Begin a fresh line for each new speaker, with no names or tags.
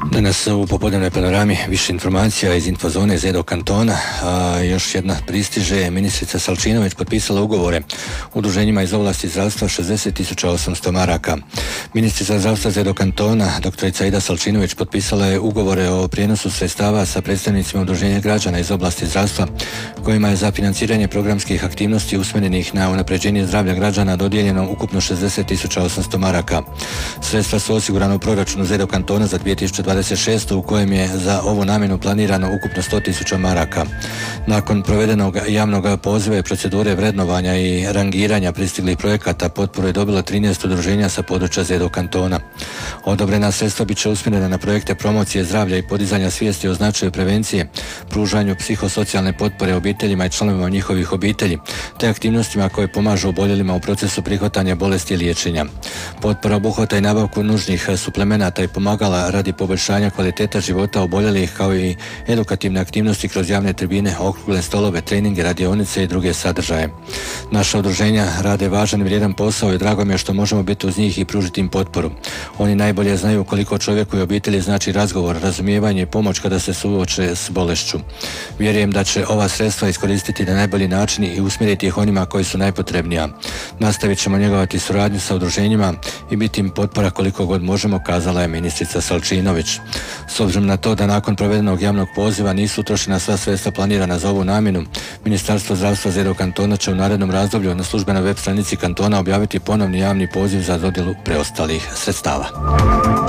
Danas u popodnevnoj panorami više informacija iz infozone Zedo kantona. Još jedna pristiže. Ministrica Salčinović potpisala ugovore udruženjima iz oblasti zdravstva 60.800 maraka. Ministrica zdravstva Zedo kantona, doktorica Ida Salčinović, potpisala je ugovore o prijenosu sredstava sa predstavnicima udruženja građana iz oblasti zdravstva, kojima je za financiranje programskih aktivnosti usmjerenih na unapređenje zdravlja građana dodijeljeno ukupno 60.800 maraka. Sredstva su osigurana u proračunu Zedo kantona za 2026. u kojem je za ovu namjenu planirano ukupno 100.000 maraka. Nakon provedenog javnog poziva i procedure vrednovanja i rangiranja pristiglih projekata, potporu je dobilo 13 udruženja sa područja Zedo kantona. Odobrena sredstva bit će usmjerena na projekte promocije zdravlja i podizanja svijesti o značaju prevencije, pružanju psihosocijalne potpore obiteljima i članovima njihovih obitelji, te aktivnostima koje pomažu oboljelima u procesu prihvatanja bolesti i liječenja. Potpora obuhvata i nabavku nužnih suplemenata i pomagala radi poboljšanja kvaliteta života oboljelih, kao i edukativne aktivnosti kroz javne tribine, okrugle stolove, treninge, radionice i druge sadržaje. Naša udruženja rade važan i vrijedan posao i drago mi je što možemo biti uz njih i pružiti im potporu. Oni najbolje znaju koliko čovjeku i obitelji znači razgovor, razumijevanje i pomoć kada se suoče s bolešću. Vjerujem da će ova sredstva iskoristiti na najbolji način i usmjeriti ih onima koji su najpotrebnija. Nastavit ćemo njegovati suradnju sa udruženjima i biti im potpora koliko god možemo, kazala je ministrica Salčinović. S obzirom na to da nakon provedenog javnog poziva nisu utrošena sva sredstva planirana za ovu namjenu, Ministarstvo zdravstva Zedo kantona će u narednom razdoblju na službenoj web stranici kantona objaviti ponovni javni poziv za dodjelu preostalih sredstava.